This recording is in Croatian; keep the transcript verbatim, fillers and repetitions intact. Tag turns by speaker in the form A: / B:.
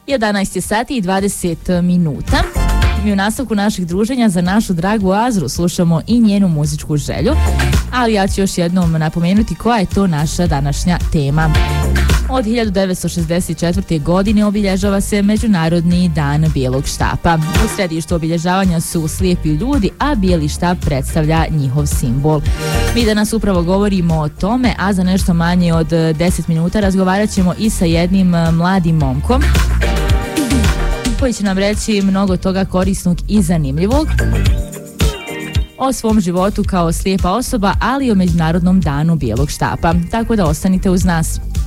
A: jedanaest sati i dvadeset minuta. Mi u nastavku naših druženja za našu dragu Azru slušamo i njenu muzičku želju, ali ja ću još jednom napomenuti koja je to naša današnja tema. Od hiljadu devetsto šezdeset četvrte. godine obilježava se Međunarodni dan bijelog štapa. U središtu obilježavanja su slijepi ljudi, a bijeli štap predstavlja njihov simbol. Mi danas upravo govorimo o tome, a za nešto manje od deset minuta razgovarat ćemo i sa jednim mladim momkom koji će nam reći mnogo toga korisnog i zanimljivog o svom životu kao slijepa osoba, ali i o Međunarodnom danu bijelog štapa. Tako da ostanite uz nas.